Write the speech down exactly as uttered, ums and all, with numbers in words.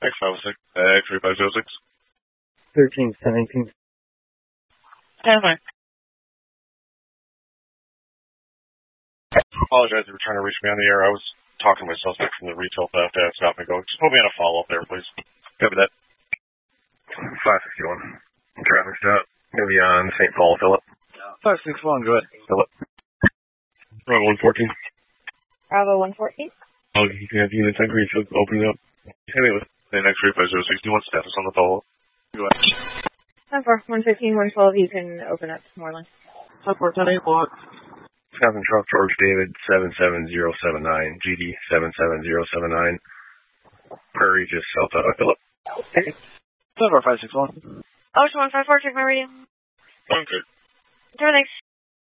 X five six, X three five zero six. thirteen seventeen. Standby. Apologize if you were trying to reach me on the air. I was talking to my suspect from the retail theft. I had to stop and go. Just put me on a follow-up there, please. Copy that. five sixty-one. Traffic stop. Gonna be on Saint Paul, Phillip. five six one, go ahead. Phillip. Bravo one fourteen. Bravo one fourteen. Oh, you can have units angry if you open it up. Anyway, the next three five zero six, do you want status on the follow-up? Go ahead. ten four, one fifteen, one twelve, you can open up Moreland. ten four, ten eight, block. Captain Truck, George David, seven seven zero seven nine, G D seven seven zero seven nine, Prairie, just south of Phillip. ten four, five six one. Ocean one five four, check my radio. Okay. Terminate.